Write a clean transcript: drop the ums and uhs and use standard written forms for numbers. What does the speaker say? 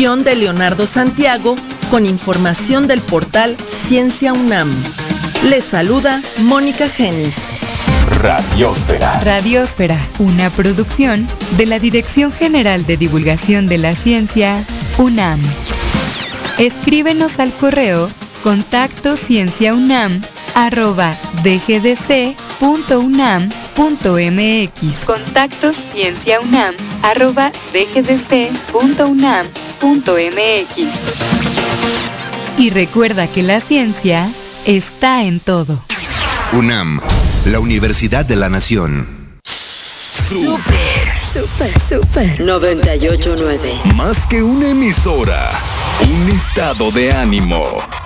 Guión de Leonardo Santiago, con información del portal Ciencia UNAM. Les saluda Mónica Genis. Radiósfera. Radiósfera, una producción de la Dirección General de Divulgación de la Ciencia, UNAM. Escríbenos al correo contactocienciaunam@dgdc.unam.mx. contactocienciaunam@dgdc.unam.mx. Y recuerda que la ciencia está en todo. UNAM, la Universidad de la Nación. Super 98.9. Más que una emisora, un estado de ánimo.